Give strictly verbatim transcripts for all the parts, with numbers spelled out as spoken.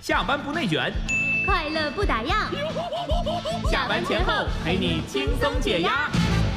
下班不内卷， 快乐不打烊。 下班前后陪你轻松解压。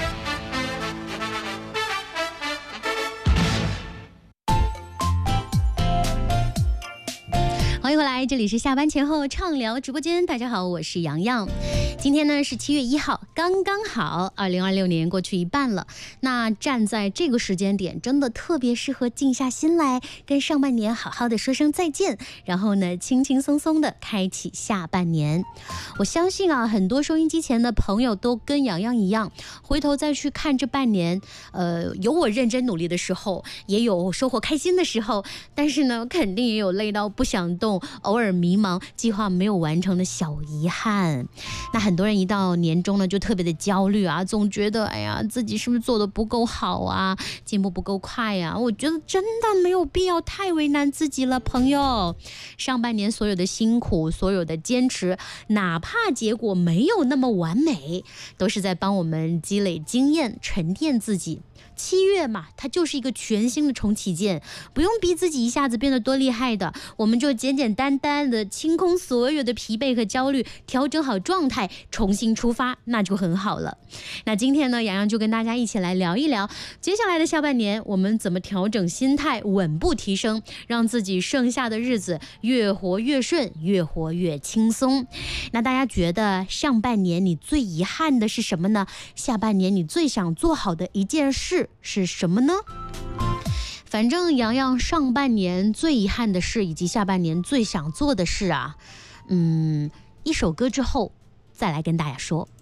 欢迎回来，这里是下班前后畅聊直播间。大家好，我是洋洋。今天呢是七月一号，刚刚好，二零二六年过去一半了。那站在这个时间点，真的特别适合静下心来，跟上半年好好的说声再见，然后呢，轻轻松松的开启下半年。我相信啊，很多收音机前的朋友都跟洋洋一样，回头再去看这半年，呃，有我认真努力的时候，也有收获开心的时候，但是呢，肯定也有累到不想动，偶尔迷茫，计划没有完成的小遗憾。那很多人一到年终呢，就特别的焦虑啊，总觉得哎呀，自己是不是做的不够好啊，进步不够快呀？我觉得真的没有必要太为难自己了，朋友。上半年所有的辛苦，所有的坚持，哪怕结果没有那么完美，都是在帮我们积累经验，沉淀自己。七月嘛，它就是一个全新的重启键，不用逼自己一下子变得多厉害的，我们就简简单单的清空所有的疲惫和焦虑，调整好状态，重新出发，那就很好了。那今天呢，洋洋就跟大家一起来聊一聊，接下来的下半年我们怎么调整心态，稳步提升，让自己剩下的日子越活越顺，越活越轻松。那大家觉得上半年你最遗憾的是什么呢？下半年你最想做好的一件事是什么呢？反正洋洋上半年最遗憾的事以及下半年最想做的事啊，嗯，一首歌之后再来跟大家说。